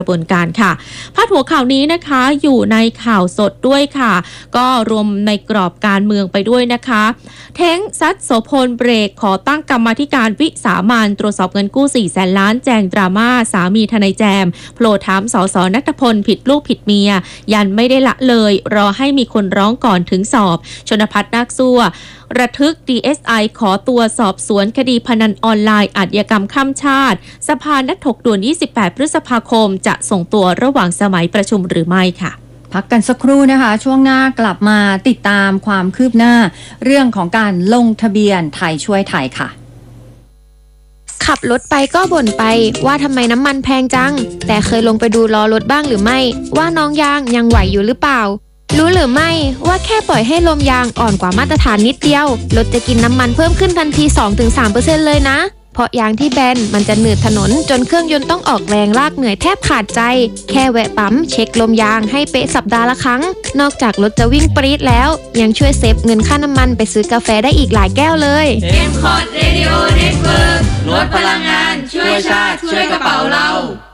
กระบวนการค่ะพาดหัวข่าวนี้นะคะอยู่ในข่าวสดด้วยค่ะก็รวมในกรอบการเมืองไปด้วยนะคะเท้งซัดโสพลเบรกขอตั้งกรรมาธิการวิสามัญตรวจสอบเงินกู้4 แสนล้านแจงดราม่าสามีทนายแจมโผล่ถามสสณัฐพลผิดลูกผิดเมียยันไม่ได้ละเลยรอให้มีคนร้องก่อนถึงสอบชนภัทรนาคซั่วระทึก DSI ขอตัวสอบสวนคดีพนันออนไลน์อาชญากรรมข้ามชาติสภานัดถกด่วน28 พฤษภาคมจะส่งตัวระหว่างสมัยประชุมหรือไม่ค่ะพักกันสักครู่นะคะช่วงหน้ากลับมาติดตามความคืบหน้าเรื่องของการลงทะเบียนไทยช่วยไทยค่ะขับรถไปก็บ่นไปว่าทำไมน้ำมันแพงจังแต่เคยลงไปดูล้อรถบ้างหรือไม่ว่าน้องยางยังไหวอยู่หรือเปล่ารู้หรือไม่ว่าแค่ปล่อยให้ลมยางอ่อนกว่ามาตรฐานนิดเดียวรถจะกินน้ำมันเพิ่มขึ้นทันที 2-3% เลยนะเพราะยางที่แบนมันจะหนืดถนนจนเครื่องยนต์ต้องออกแรงลากเหนื่อยแทบขาดใจแค่แวะปั๊มเช็คลมยางให้เป๊ะสัปดาห์ละครั้งนอกจากรถจะวิ่งปรี๊ดแล้วยังช่วยเซฟเงินค่าน้ำมันไปซื้อกาแฟได้อีกหลายแก้วเลย M-Cod Radio Network ลดพลังงานช่วยชาติช่วยกระเป๋าเรา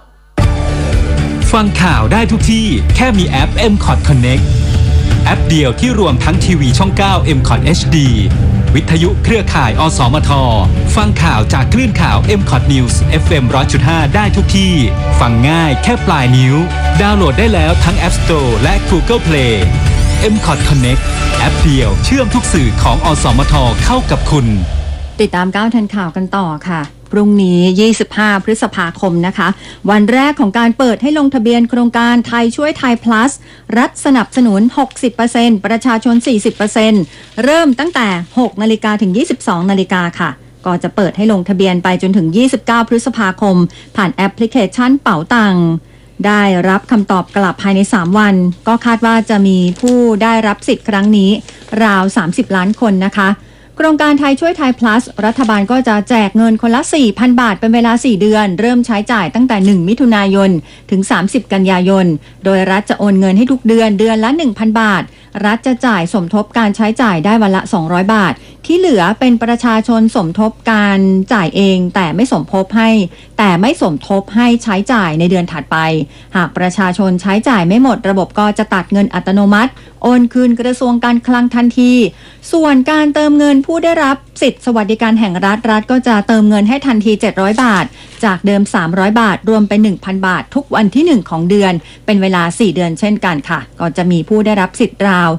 ฟังข่าวได้ทุกที่แค่มีแอป M-Cod Connect แอปเดียวที่รวมทั้งทีวีช่อง 9 M-Cod HD วิทยุเครือข่ายอสมทฟังข่าวจากคลื่นข่าว M-Cod News FM 100.5 ได้ทุกที่ฟังง่ายแค่ปลายนิ้วดาวน์โหลดได้แล้วทั้ง App Store และ Google Play M-Cod Connect แอปเดียวเชื่อมทุกสื่อของอสมทเข้ากับคุณติดตาม9ทันข่าวกันต่อค่ะพรุ่งนี้25 พฤษภาคมนะคะวันแรกของการเปิดให้ลงทะเบียนโครงการไทยช่วยไทย plus รัฐสนับสนุน 60% ประชาชน 40% เริ่มตั้งแต่ 6 นาฬิกาถึง 22 นาฬิกาค่ะก็จะเปิดให้ลงทะเบียนไปจนถึง29 พฤษภาคมผ่านแอปพลิเคชันเป๋าตังค์ได้รับคำตอบกลับภายใน3วันก็คาดว่าจะมีผู้ได้รับสิทธิ์ครั้งนี้ราว30 ล้านคนนะคะโครงการไทยช่วยไทย plus รัฐบาลก็จะแจกเงินคนละ 4,000 บาทเป็นเวลา4เดือนเริ่มใช้จ่ายตั้งแต่1 มิถุนายนถึง30 กันยายนโดยรัฐจะโอนเงินให้ทุกเดือนเดือนละ 1,000 บาทรัฐจะจ่ายสมทบการใช้จ่ายได้วันละ200 บาทที่เหลือเป็นประชาชนสมทบการจ่ายเองแต่ไม่สมทบให้ใช้จ่ายในเดือนถัดไปหากประชาชนใช้จ่ายไม่หมดระบบก็จะตัดเงินอัตโนมัติโอนคืนกระทรวงการคลังทันทีส่วนการเติมเงินผู้ได้รับสิทธิสวัสดิการแห่งรัฐก็จะเติมเงินให้ทันที700 บาทจากเดิม300 บาทรวมเป็น 1,000 บาททุกวันที่1ของเดือนเป็นเวลา4เดือนเช่นกันค่ะก็จะมีผู้ได้รับสิทธิ์ราว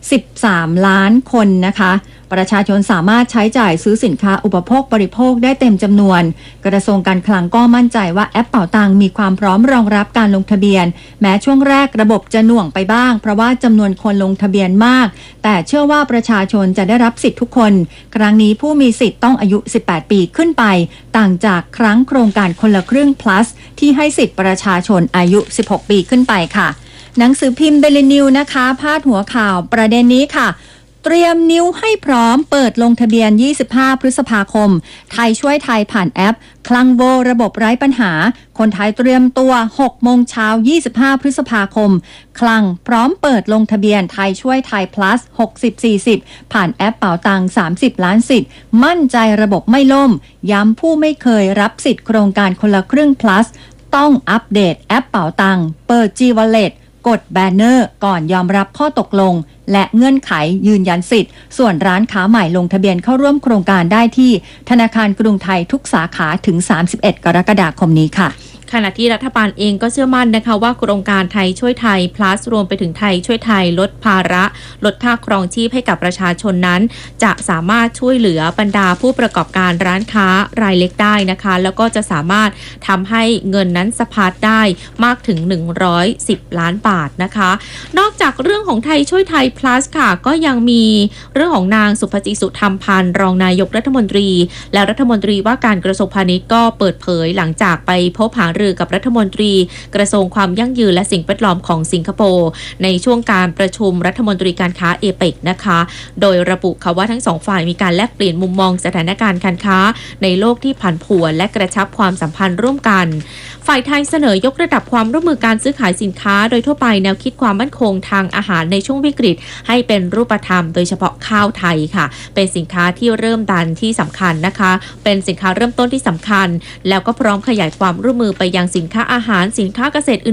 13 ล้านคนนะคะประชาชนสามารถใช้จ่ายซื้อสินค้าอุปโภคบริโภคได้เต็มจำนวนกระทรวงการคลังก็มั่นใจว่าแอปเป๋าตังมีความพร้อมรองรับการลงทะเบียนแม้ช่วงแรกระบบจะหน่วงไปบ้างเพราะว่าจำนวนคนลงทะเบียนมากแต่เชื่อว่าประชาชนจะได้รับสิทธิ์ทุกคนครั้งนี้ผู้มีสิทธิ์ต้องอายุ18 ปีขึ้นไปต่างจากครั้งโครงการคนละครึ่ง plus ที่ให้สิทธิ์ประชาชนอายุ16 ปีขึ้นไปค่ะหนังสือพิมพ์ Daily News นะคะพาดหัวข่าวประเด็นนี้ค่ะเตรียมนิ้วให้พร้อมเปิดลงทะเบียน25 พฤษภาคมไทยช่วยไทยผ่านแอปคลังโบระบบไร้ปัญหาคนไทยเตรียมตัว6 โมงเช้า25 พฤษภาคมคลังพร้อมเปิดลงทะเบียนไทยช่วยไทย plus 60-40 ผ่านแอปเป๋าตัง30 ล้านสิทธิ์มั่นใจระบบไม่ล่มย้ำผู้ไม่เคยรับสิทธิ์โครงการคนละครึ่ง plus ต้องอัปเดตแอปเป๋าตังเปิด G-Walletกดแบนเนอร์ก่อนยอมรับข้อตกลงและเงื่อนไขยืนยันสิทธิ์ส่วนร้านค้าใหม่ลงทะเบียนเข้าร่วมโครงการได้ที่ธนาคารกรุงไทยทุกสาขาถึง31 กรกฎาคมนี้ค่ะขณะที่รัฐบาลเองก็เชื่อมั่นนะคะว่าโครงการไทยช่วยไทย plus รวมไปถึงไทยช่วยไทยลดภาระลดค่าครองชีพให้กับประชาชนนั้นจะสามารถช่วยเหลือบรรดาผู้ประกอบการร้านค้ารายเล็กได้นะคะแล้วก็จะสามารถทำให้เงินนั้นสะพัดได้มากถึง110 ล้านบาทนะคะนอกจากเรื่องของไทยช่วยไทย plus ค่ะก็ยังมีเรื่องของนางสุภจิสุธรรมพันธ์รองนายกรัฐมนตรีและรัฐมนตรีว่าการกระทรวงพาณิชย์ก็เปิดเผยหลังจากไปพบหารือกับรัฐมนตรีกระทรวงความยั่งยืนและสิ่งแวดล้อมของสิงคโปร์ในช่วงการประชุมรัฐมนตรีการค้าเอเปกนะคะโดยระบุค่ะว่าทั้งสองฝ่ายมีการแลกเปลี่ยนมุมมองสถานการณ์การค้าในโลกที่ผันผวนและกระชับความสัมพันธ์ร่วมกันฝ่ายไทยเสนอยกระดับความร่วมมือการซื้อขายสินค้าโดยทั่วไปแนวคิดความมั่นคงทางอาหารในช่วงวิกฤตให้เป็นรูปธรรมโดยเฉพาะข้าวไทยค่ะเป็นสินค้าที่เริ่มดันที่สำคัญนะคะเป็นสินค้าเริ่มต้นที่สำคัญแล้วก็พร้อมขยายความร่วมมือไปยังสินค้าอาหารสินค้าเกษตร